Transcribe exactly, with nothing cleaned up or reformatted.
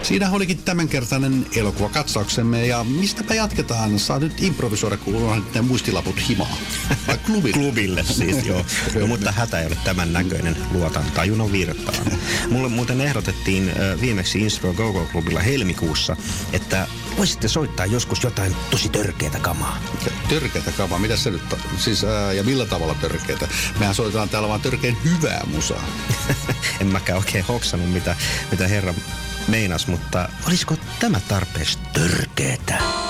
Siinä olikin tämänkertainen elokuvakatsauksemme ja mistäpä jatketaan? Saa nyt improvisoida, kun on ne muistilaput himaa. Vai klubille? Klubille siis, joo. No, mutta hätä ei ole tämän näköinen, luotan tajunnan virtaan. Mulle muuten ehdotettiin äh, viimeksi Inspiro Go-Go-klubilla helmikuussa, että voisitte soittaa joskus jotain tosi törkeätä kamaa. Törkeätä kamaa? Mitä se nyt on? Siis, ää, ja millä tavalla törkeätä? Mehän soitetaan täällä vaan törkeän hyvää musaa. En mäkään oikein hoksannut, mitä, mitä herra meinas, mutta olisiko tämä tarpeeksi törkeätä?